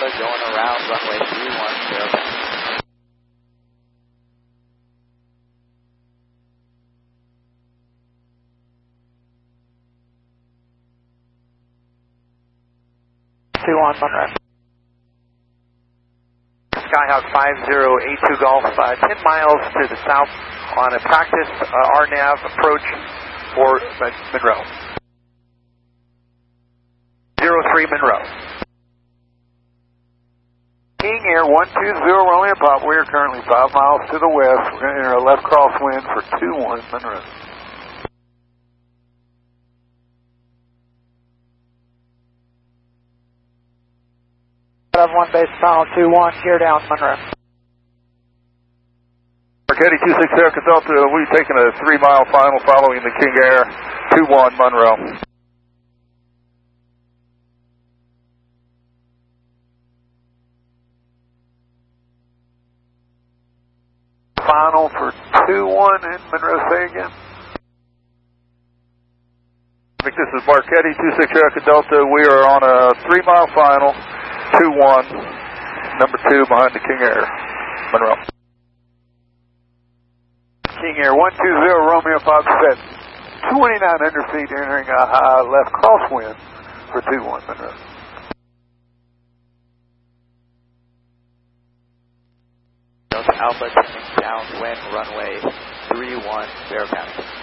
Alpha going around runway 31, zero back. Monroe. Skyhawk 5082 Golf, 10 miles to the south on a practice RNAV approach for Monroe. 03 Monroe. King Air 120 Romeo Pop, we are currently 5 miles to the west. We're going to enter a left crosswind for 21 Monroe. I have 1 base final 21, gear down Monroe. Marquetti 26 Erica Delta, we've taken a 3-mile final following the King Air 21 Monroe. Final for 2-1 in Monroe, say again. This is Marquetti 26 Erica Delta, we are on a 3-mile final, 2-1, number 2 behind the King Air, Monroe. King Air 120 Romeo Pop set 2,900 feet entering a high left crosswind for 21 Monroe. Delta Alpha turning downwind runway 31, zero back.